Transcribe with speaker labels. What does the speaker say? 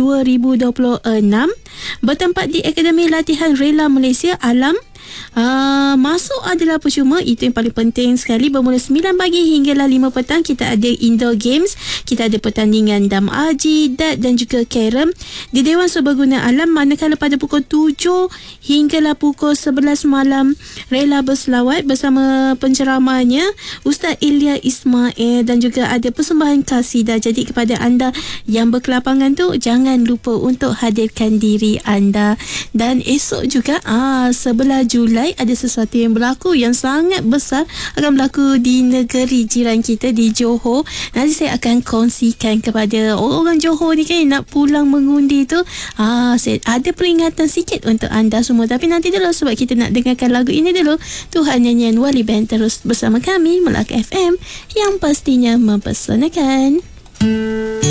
Speaker 1: 2026 bertempat di Akademi Latihan Rela Malaysia Alam. Masuk adalah percuma. Itu yang paling penting sekali. Bermula 9 pagi hinggalah 5 petang. Kita ada indoor games, kita ada pertandingan dam aji, dart dan juga carom di Dewan Serbaguna Alam. Manakala pada pukul 7 hinggalah pukul 11 malam rela berselawat bersama penceramahnya Ustaz Ilya Ismail, dan juga ada persembahan kasidah. Jadi kepada anda yang berkelapangan tu, jangan lupa untuk hadirkan diri anda. Dan esok juga 11 Julai ada sesuatu yang berlaku yang sangat besar, akan berlaku di negeri jiran kita di Johor. Nanti saya akan kongsikan kepada orang Johor ni kan nak pulang mengundi tu. Saya ada peringatan sikit untuk anda semua. Tapi nanti dulu, sebab kita nak dengarkan lagu ini dulu. Tuhan nyanyian Wali Band terus bersama kami Melaka FM yang pastinya mempesonakan.